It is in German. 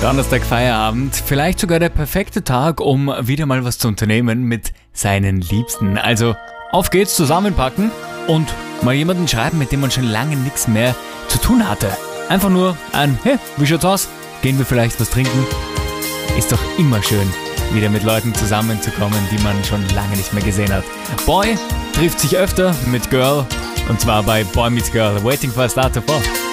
Donnerstag Feierabend, vielleicht sogar der perfekte Tag, um wieder mal was zu unternehmen mit seinen Liebsten. Also auf geht's, zusammenpacken und mal jemanden schreiben, mit dem man schon lange nichts mehr zu tun hatte. Einfach nur ein, hey, wie schaut's aus? Gehen wir vielleicht was trinken? Ist doch immer schön, wieder mit Leuten zusammenzukommen, die man schon lange nicht mehr gesehen hat. Boy trifft sich öfter mit Girl, und zwar bei Boy Meets Girl, Waiting for a Star to Fall.